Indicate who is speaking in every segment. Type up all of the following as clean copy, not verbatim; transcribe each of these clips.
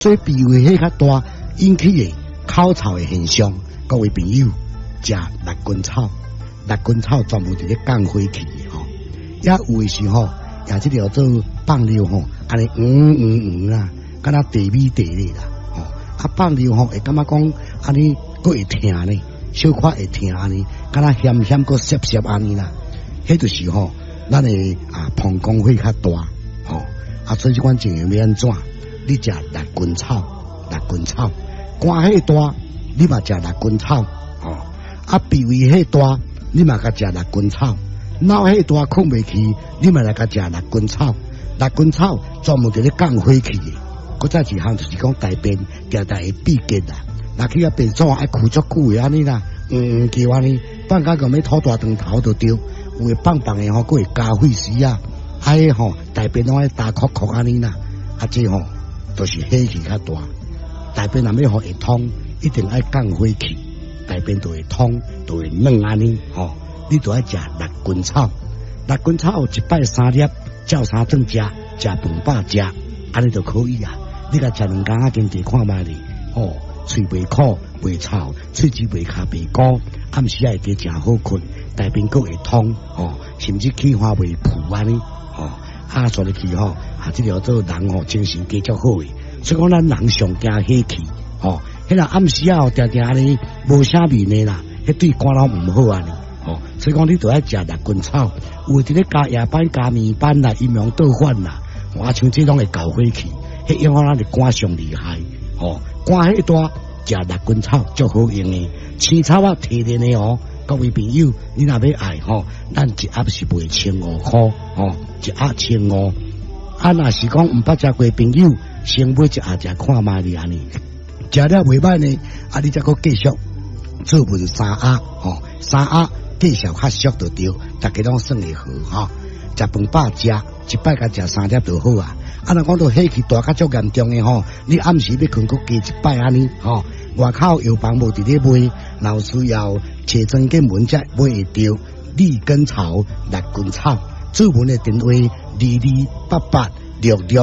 Speaker 1: 所以脾胃火较大引起的口臭的现象。各位朋友，食六根草，六根草专门伫咧降火气的吼，也有的时候也即条做放尿吼，安尼啦，敢若地米地咧啦，吼放尿吼会感觉讲安尼佫会疼呢，小可会疼安尼，敢若咸咸佫涩涩安尼啦，迄就是吼，咱的膀胱火较大，吼所以这款情形要安怎？你食六根草，六根草，肝火大，你嘛食六根草，脾胃火大，你嘛甲食六根草，脑火大困袂去，你嘛来甲食六根草。六根草专门伫咧降火气的。搁再一项就是讲大便常常会闭结啦，若去便所爱哭足久的安尼啦，叫安尼，放假咁要吐大肠头就对，有诶放的吼，佫会加血丝啊，吼大便拢爱打哭哭安尼啦，这吼都是火气较大，大便若要互会通，一定爱降火气，大便就会通，就会软安尼，吼，你就爱食六根草，六根草一摆3粒，照三顿食，食饭饱食，安尼就可以啊。你甲食2工经济看卖哩，喙袂苦袂臭，喙齿袂卡袂鼓，暗时会加诚好困，大便佫会通，甚至气化袂浮安尼，所以去这条做人精神加足好诶。所以讲咱人上惊火气，迄个暗时常常咧无啥面诶啦，迄对肝脑毋好啊呢，所以讲你都爱食六根草，有伫咧加夜班加面班啦，阴阳倒反啦，像这种会搞火气。迄影响咱的肝上厉害，肝火大，食六根草足好用的，青草啊提炼的哦。各位朋友，你若要爱咱一盒是卖15块，一盒15。若是讲毋捌食过朋友，先买一盒食看卖哩安尼，食了袂歹呢，你再搁继续做份3盒，3盒继续较俗就对，大家拢算会好食饭饱食，一摆甲食3粒就好啊。若讲到火气大较足严重的你暗时要困，佫加一摆安尼外口药房无伫咧卖，若有需要找专家问才买会到。利根草、六根草，注文的电话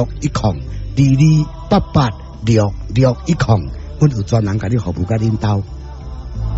Speaker 1: 22886610，22886610，阮有专人甲你服务甲领导。